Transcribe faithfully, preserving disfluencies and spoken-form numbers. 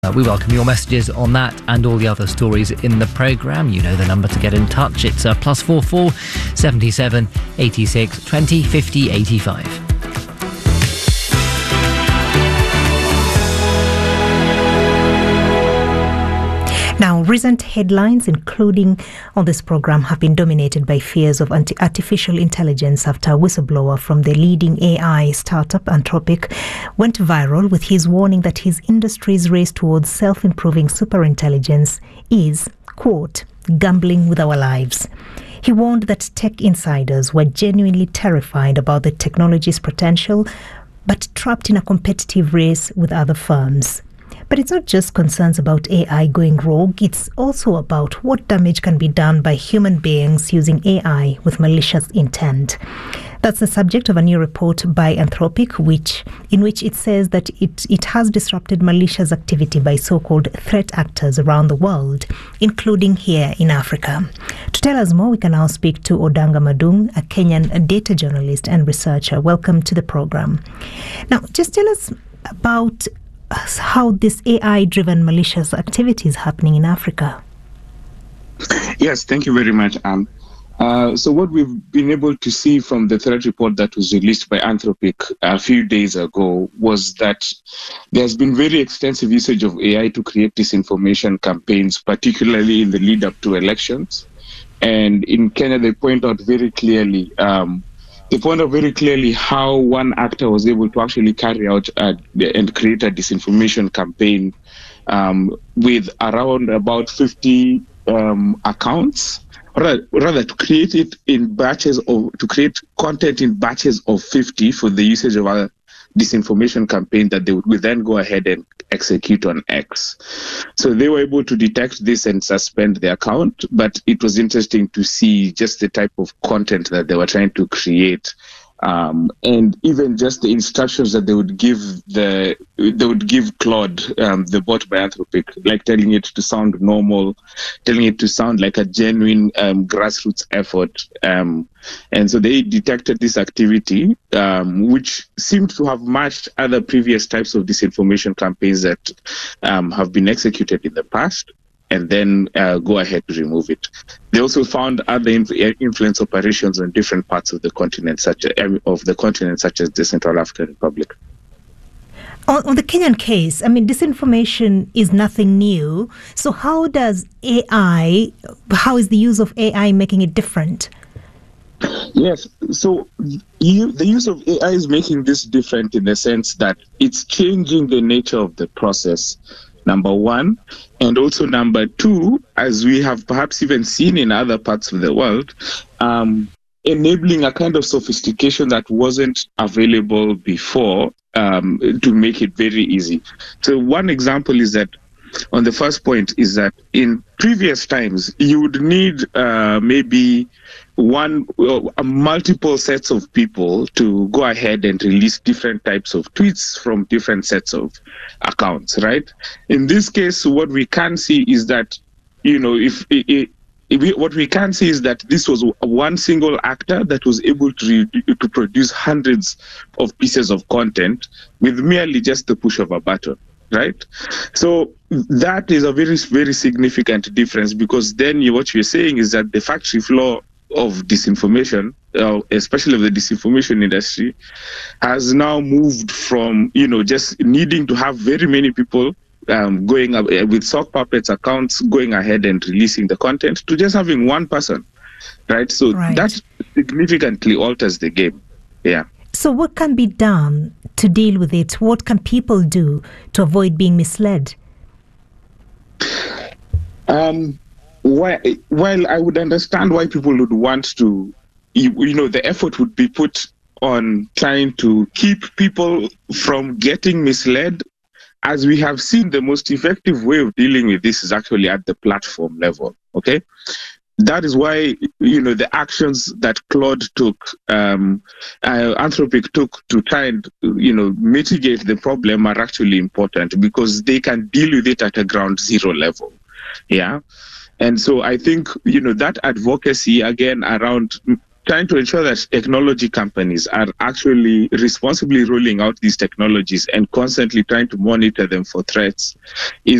Uh, we welcome your messages on that and all the other stories in the programme. You know the number to get in touch. It's uh, plus four four seventy-seven eighty-six twenty fifty eighty-five. Now, recent headlines, including on this program, have been dominated by fears of anti- artificial intelligence after a whistleblower from the leading A I startup Anthropic went viral with his warning that his industry's race towards self-improving superintelligence is, quote, gambling with our lives. He warned that tech insiders were genuinely terrified about the technology's potential, but trapped in a competitive race with other firms. But it's not just concerns about A I going rogue, it's also about what damage can be done by human beings using A I with malicious intent. That's the subject of a new report by Anthropic, which in which it says that it, it has disrupted malicious activity by so-called threat actors around the world, including here in Africa. To tell us more, we can now speak to Odanga Madung, a Kenyan data journalist and researcher. Welcome to the program. Now, just tell us about how this A I-driven malicious activity is happening in Africa. Yes, thank you very much, Anne. Uh, so what we've been able to see from the threat report that was released by Anthropic a few days ago was that there's been very extensive usage of A I to create disinformation campaigns, particularly in the lead up to elections. And in Kenya, they point out very clearly um, They point out very clearly how one actor was able to actually carry out a, and create a disinformation campaign um, with around about fifty um, accounts, rather, rather to create it in batches of, to create content in batches of fifty for the usage of a disinformation campaign that they would, would then go ahead and execute on X. So they were able to detect this and suspend the account, but it was interesting to see just the type of content that they were trying to create. Um, and even just the instructions that they would give the they would give Claude, um, the bot by Anthropic, like telling it to sound normal, telling it to sound like a genuine um, grassroots effort. Um, and so they detected this activity, um, which seemed to have matched other previous types of disinformation campaigns that um, have been executed in the past, and then uh, go ahead to remove it. They also found other influence operations on different parts of the continent, such as, of the continent, such as the Central African Republic. On, on the Kenyan case, I mean, disinformation is nothing new. So how does A I, how is the use of A I making it different? Yes, so you, the use of A I is making this different in the sense that it's changing the nature of the process. Number one, and also number two, as we have perhaps even seen in other parts of the world, um, enabling a kind of sophistication that wasn't available before um, to make it very easy. So one example is that on the first point is that in previous times, you would need uh, maybe one uh, multiple sets of people to go ahead and release different types of tweets from different sets of accounts, right? In this case, what we can see is that, you know, if it, it, we, what we can see is that this was one single actor that was able to re, to produce hundreds of pieces of content with merely just the push of a button. Right, so that is a very, very significant difference, because then you, what you're saying is that the factory floor of disinformation, uh, especially of the disinformation industry, has now moved from, you know, just needing to have very many people um, going up uh, with sock puppets accounts going ahead and releasing the content to just having one person, right? So right. That significantly alters the game. Yeah. So what can be done to deal with it? What can people do to avoid being misled? Um, while, while I would understand why people would want to, you, you know, the effort would be put on trying to keep people from getting misled. As we have seen, the most effective way of dealing with this is actually at the platform level, okay? That is why, you know, the actions that Claude took, um, uh, Anthropic took to try and, you know, mitigate the problem are actually important, because they can deal with it at a ground zero level. Yeah. And so I think, you know, that advocacy, again, around trying to ensure that technology companies are actually responsibly rolling out these technologies and constantly trying to monitor them for threats is